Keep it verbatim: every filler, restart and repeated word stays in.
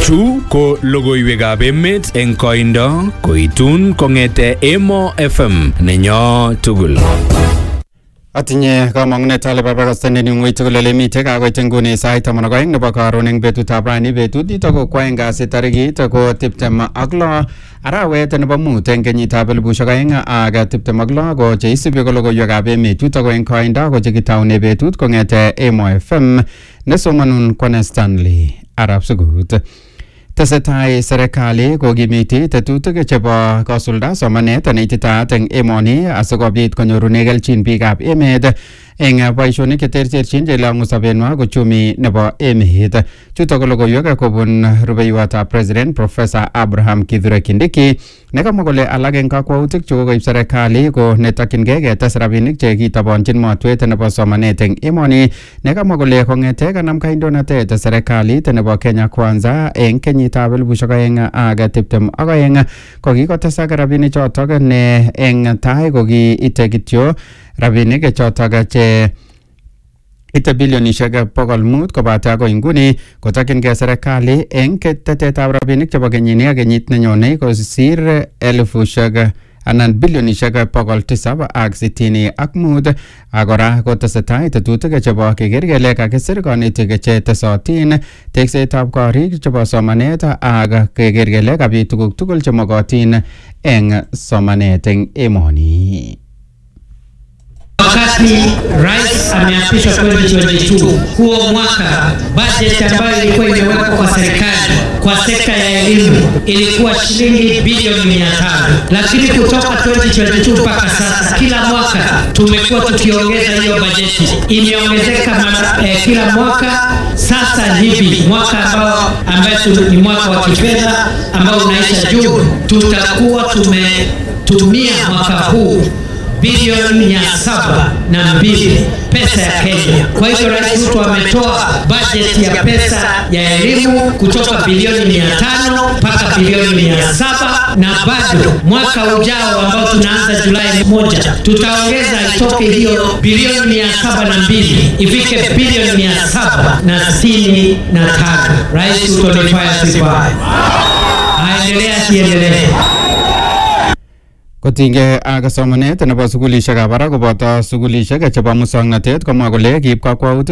Chu ko logoiwekab emet eng koindo koitun kongete Emo F M nenyo tugul. Atinye kamang'unet ale babakastane ni ng'oi tugul ole mitei kakoit nguni sait taman ak oeng nebo karon eng betutab rani. Betut nito ko kwaeng kasi tarikit ko tiptem ak lo arawet nebo mut eng kenyitab elibushek aeng ak tiptem ak lo ko cheisubi ko logoiwekab emet. Chutok ko eng koindo ko chekitaune betut kong'ete Emo F M nesomanun Kwane Stanley Arab Sugut. Tesetai serikali kokimiti tetutik chebo kosulda somanet neititaat eng emoni asikobit konyorune kelchin biikab emet eng boisionik cheterterchin chelang'u sobenwa uchumi nebo emet. Chutok ko logoiwek kobun rubeiwotab President Professor Abraham Kithure Kindiki nekamwa kole alak eng kakwautik chekokoib serikali ko netokyingei ketes rabinik chekitobonjin motwet nebo somanet eng emoni, nekamwa kole kong'ete kanam kandoinatet serikalit nebo Kenya Kwanza eng kenyitab elibushek aeng ak tiptem ak aeng kokikotesak rabinik chotok ne eng tai kokiite kityo rabinik chotok che ite bilionishek bokol mut kobate akoi nguni kotokyingei serikali eng tetetab rabinik chebo kenyini ak kenyit nenyone kosir elifushek anan bilionishek bokol tisab ak sitini ak mut. Akora kotesetai tetutik chebo keker kele kakisir konetik che tesotin, teksetab korik chebo somanet ak keker kele kabit tuguk tugul chemokotin eng somanet eng emoni. Wakati rais ameapishwa twenty twenty-two, huo mwaka budget ambayo ilikuwa imewekwa kwa serikali kwa sekta ya elimu ilikuwa shilingi bilioni mia tano, lakini kutoka twenty twenty-two mpaka sasa kila mwaka tumekuwa tukiongeza hiyo bajeti, imeongezeka mara eh, kila mwaka. Sasa hivi mwaka ambao ambayo ni mwaka wa kifedha ambao unaisha Juni, tutakuwa tumetumia mwaka huu bilioni mia saba na mbili pesa ya Kenya. Kwa hivyo Rais Ruto ametoa budget ya pesa ya elimu kutoka bilioni mia tano mpaka bilioni mia saba, na bado mwaka ujao ambao tunaanza Julai moja tutaongeza itoke hiyo bilioni mia saba na mbili ifike bilioni mia saba na sitini na tano. Rais Ruto ni fire sifa. Aendelea siendelee. Kotinge ak somanet nebo sukulishekab barak koboto sukulishek chebo muswoknotet komwa kole kiib kakwautik